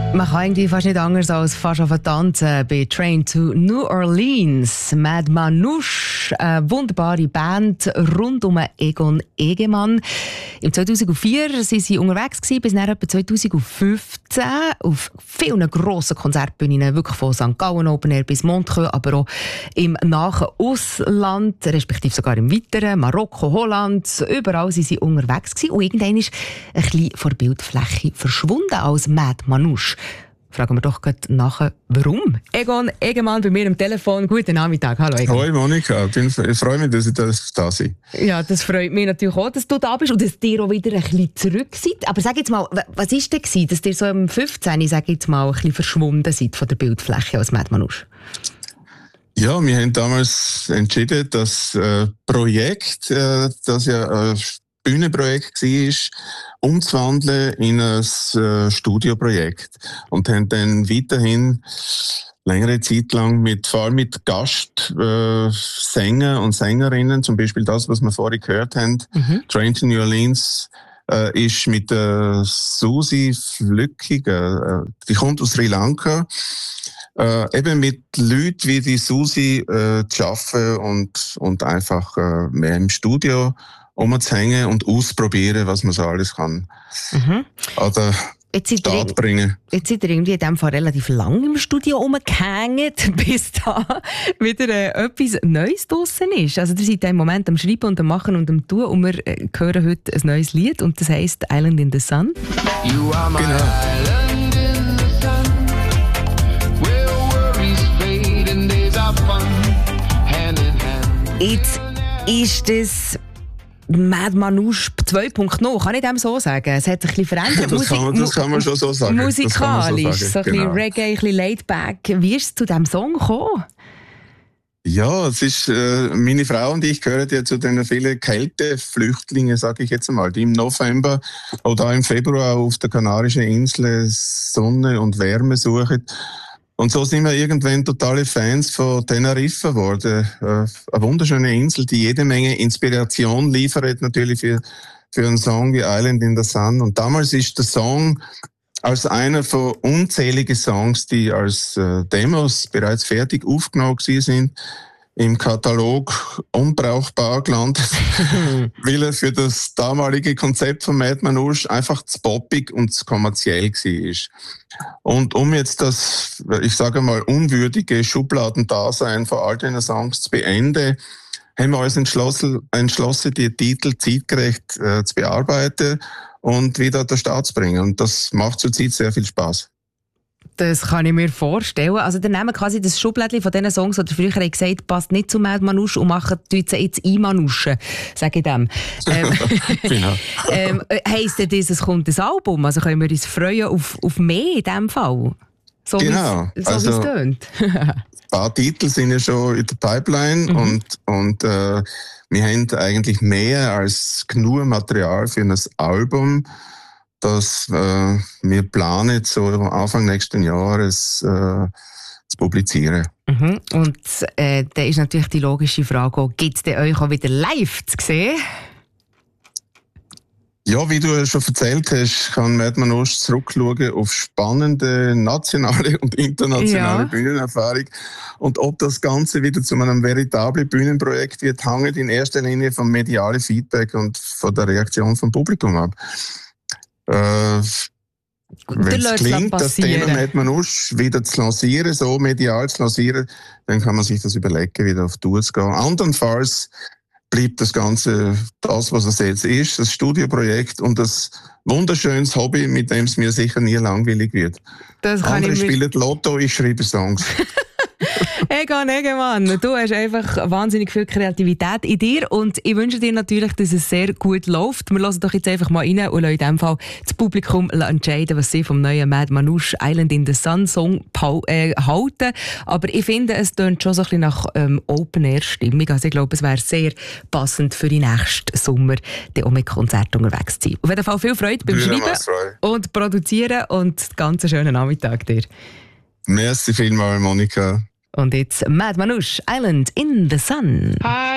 Man kann irgendwie fast nicht anders als fast auf tanzen bei Train to New Orleans. Mad Manouche, eine wunderbare Band rund um Egon Egemann. Im 2004 waren sie unterwegs bis nach etwa 2015 auf vielen grossen Konzertbühnen, wirklich von St. Gallen Open Air bis Montreux, aber auch im nahen Ausland, respektive sogar im weiteren, Marokko, Holland, überall waren sie unterwegs und irgendwann ist ein bisschen von der Bildfläche verschwunden als Mad Manouche. Fragen wir doch gleich nachher, warum. Egon Egemann bei mir am Telefon. Guten Nachmittag. Hallo Egon. Hallo Monika, ich freue mich, dass ich da bin. Ja, das freut mich natürlich auch, dass du da bist und dass ihr auch wieder ein bisschen zurück seid. Aber sag jetzt mal, was war denn, dass ihr so im 15, sag jetzt mal, ein bisschen verschwunden seid von der Bildfläche als Mad Manouche? Ja, wir haben damals entschieden, das Projekt, das ja ein Bühnenprojekt war, umzuwandeln in ein Studioprojekt. Und haben dann weiterhin längere Zeit lang vor allem mit Gastsänger und Sängerinnen, zum Beispiel das, was wir vorhin gehört haben, Train to New Orleans, ist mit Susi Flückig, die kommt aus Sri Lanka, eben mit Leuten wie die Susi zu arbeiten und einfach mehr im Studio umzuhängen und ausprobieren, was man so alles kann. Oder Start bringen. Jetzt seid ihr irgendwie in diesem Fall relativ lang im Studio rumgehängt, bis da wieder etwas Neues draussen ist. Also ihr seid im Moment am Schreiben und am Machen und am Tun und wir hören heute ein neues Lied und das heisst «Island in the Sun». You are my island in the sun, where worries fade and days are fun, hand in hand. Jetzt ist das Mad Manouche 2.0, kann ich dem so sagen? Es hat sich ein bisschen verändert. Das kann man schon so sagen. Musikalisch, so ein bisschen Reggae, ein bisschen Laidback. Wie ist es zu diesem Song gekommen? Ja, es ist, meine Frau und ich gehören ja zu den vielen Kälteflüchtlingen, sage ich jetzt einmal, die im November oder im Februar auf der Kanarischen Insel Sonne und Wärme suchen. Und so sind wir irgendwann totale Fans von Teneriffa geworden. Eine wunderschöne Insel, die jede Menge Inspiration liefert, natürlich für einen Song wie Island in the Sun. Und damals ist der Song als einer von unzähligen Songs, die als Demos bereits fertig aufgenommen sind, im Katalog unbrauchbar gelandet, weil er für das damalige Konzept von Mad Manouche einfach zu poppig und zu kommerziell war. Und um jetzt das, ich sage mal, unwürdige Schubladendasein von all diesen Songs zu beenden, haben wir uns entschlossen, die Titel zeitgerecht zu bearbeiten und wieder an den Start zu bringen. Und das macht zurzeit sehr viel Spaß. Das kann ich mir vorstellen. Also, dann nehmen quasi das Schublädchen von diesen Songs, die früher gesagt passt nicht zu Mad Manouche und machen jetzt einmanuschen, sage ich dem. Genau. Heisst das, es kommt ein Album? Also können wir uns freuen auf mehr in diesem Fall? So genau. Wie es tönt. Ein paar Titel sind ja schon in der Pipeline und wir haben eigentlich mehr als genug Material für ein Album, das wir planen, so Anfang nächsten Jahres zu publizieren. Und da ist natürlich die logische Frage, gibt es euch auch wieder live zu sehen? Ja, wie du schon erzählt hast, kann Mad Manouche zurückschauen auf spannende nationale und internationale Bühnenerfahrung. Und ob das Ganze wieder zu einem veritablen Bühnenprojekt wird, hängt in erster Linie vom medialen Feedback und von der Reaktion vom Publikum ab. Wenn es gelingt, das Thema Mad Manouche wieder zu lancieren, so medial zu lancieren, dann kann man sich das überlegen, wieder auf Tour zu gehen. Andernfalls bleibt das Ganze das, was es jetzt ist, das Studioprojekt und das wunderschönes Hobby, mit dem es mir sicher nie langweilig wird. Andere spielen Lotto, ich schreibe Songs. Egon Egemann, du hast einfach wahnsinnig viel Kreativität in dir und ich wünsche dir natürlich, dass es sehr gut läuft. Wir hören doch jetzt einfach mal rein und lassen in diesem Fall das Publikum entscheiden, was sie vom neuen Mad Manouche «Island in the Sun» Song halten. Aber ich finde, es tönt schon so ein bisschen nach Open-Air-Stimmung. Also ich glaube, es wäre sehr passend für den nächsten Sommer, auch mit Konzerten unterwegs zu sein. Auf jeden Fall viel Freude beim Schreiben und Produzieren und ganz schönen Nachmittag dir. Merci vielmals, Monika. Und jetzt Mad Manouche, «Island in the Sun».